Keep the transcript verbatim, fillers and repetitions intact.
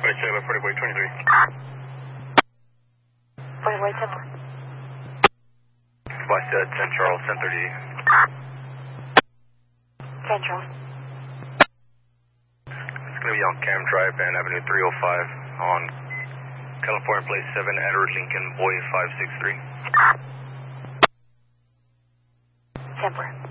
twenty-seven, forty boy twenty-three. forty boy ten four. Westhead, ten Charles, ten thirty. Central. It's going to be on Cam Drive, Van Avenue three oh five on California Place seven, Edward Lincoln, Boy five six three. ten four.